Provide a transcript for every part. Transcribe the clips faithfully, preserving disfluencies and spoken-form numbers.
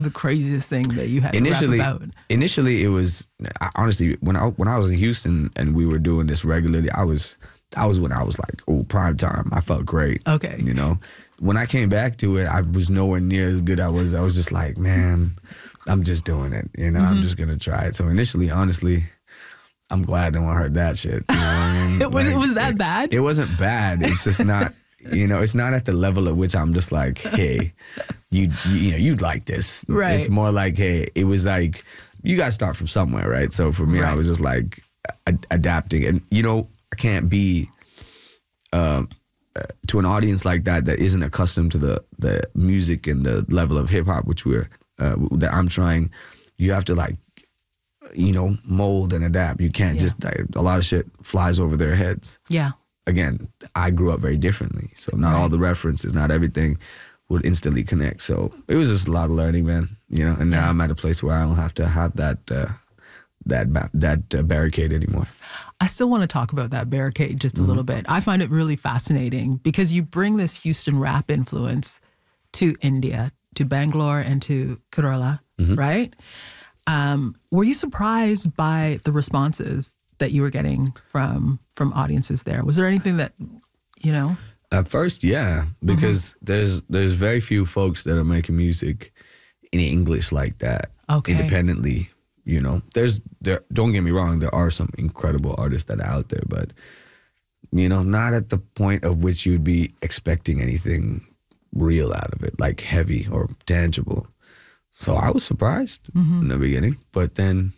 the craziest thing that you had initially, to rap about? Initially, it was I, honestly when I when I was in Houston and we were doing this regularly, I was that was when I was like, oh, prime time. I felt great. Okay, you know, when I came back to it, I was nowhere near as good. I was I was just like, man, I'm just doing it. You know, mm-hmm. I'm just gonna try it. So initially, honestly, I'm glad no one heard that shit. You know what I mean? it was like, it was that it, bad. It wasn't bad. It's just not. You know, it's not at the level at which I'm just like, hey, you you, you know, you'd like this. Right. It's more like, hey, it was like, you got to start from somewhere, right? So for me, right. I was just like ad- adapting. And, you know, I can't be uh, uh, to an audience like that that isn't accustomed to the, the music and the level of hip hop, which we're, uh, that I'm trying. You have to like, you know, mold and adapt. You can't yeah. just, like, a lot of shit flies over their heads. Yeah. Again, I grew up very differently, so not right. all the references, not everything would instantly connect. So it was just a lot of learning, man. You know, and now yeah. I'm at a place where I don't have to have that uh, that that uh, barricade anymore. I still want to talk about that barricade just a mm-hmm. little bit. I find it really fascinating because you bring this Houston rap influence to India, to Bangalore, and to Kerala, mm-hmm. right? Um, were you surprised by the responses that you were getting from from audiences there? Was there anything that, you know? At first, yeah, because mm-hmm. there's there's very few folks that are making music in English like that, okay. independently. You know, there's there. Don't get me wrong, there are some incredible artists that are out there, but you know, not at the point of which you'd be expecting anything real out of it, like heavy or tangible. So I was surprised mm-hmm. in the beginning, but then.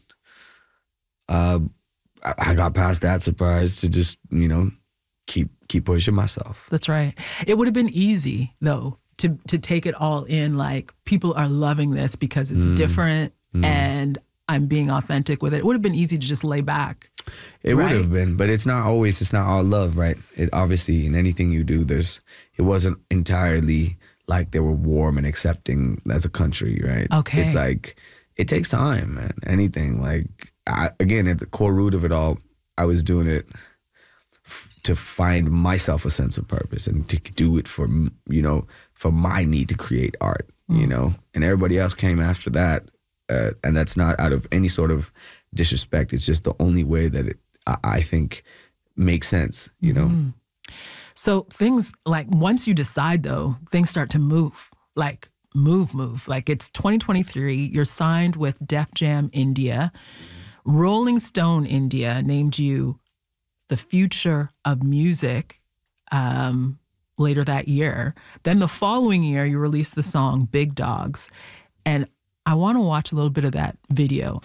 Uh, I got past that surprise to just, you know, keep keep pushing myself. That's right. It would have been easy, though, to to take it all in, like, people are loving this because it's mm. different mm. and I'm being authentic with it. It would have been easy to just lay back. It right? would have been, but it's not always, it's not all love, right? It obviously, in anything you do, there's, it wasn't entirely like they were warm and accepting as a country, right? Okay. It's like, it takes time, man. Anything, like, I, again, at the core root of it all, I was doing it f- to find myself a sense of purpose and to do it for, you know, for my need to create art, mm. you know, and everybody else came after that. Uh, and that's not out of any sort of disrespect. It's just the only way that it, I, I think, makes sense, you know. Mm. So things like, once you decide, though, things start to move, like move, move. Like, it's twenty twenty-three, you're signed with Def Jam India. Rolling Stone India named you the future of music um, later that year. Then the following year, you released the song Big Dogs. And I want to watch a little bit of that video.